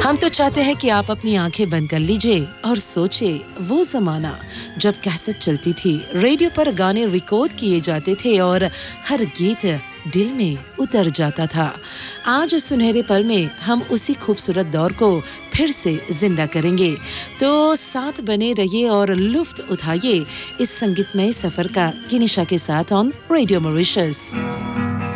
हम तो चाहते हैं कि आप अपनी आंखें बंद कर लीजिए और सोचिए वो ज़माना जब कैसेट चलती थी, रेडियो पर गाने रिकॉर्ड किए जाते थे और हर गीत दिल में उतर जाता था। आज सुनहरे पल में हम उसी खूबसूरत दौर को फिर से जिंदा करेंगे। तो साथ बने रहिए और लुत्फ उठाइए इस संगीतमय सफर का किनिशा के साथ ऑन रेडियो मॉरिशस।